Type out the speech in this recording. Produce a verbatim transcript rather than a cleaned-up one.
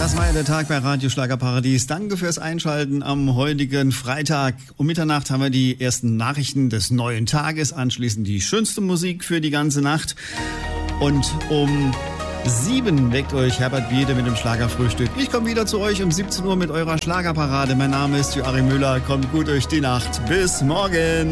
Das war ja der Tag bei Radio Schlagerparadies. Danke fürs Einschalten am heutigen Freitag. Um Mitternacht haben wir die ersten Nachrichten des neuen Tages, anschließend die schönste Musik für die ganze Nacht. Und um sieben weckt euch Herbert Biede mit dem Schlagerfrühstück. Ich komme wieder zu euch um siebzehn Uhr mit eurer Schlagerparade. Mein Name ist Joachim Müller. Kommt gut durch die Nacht. Bis morgen.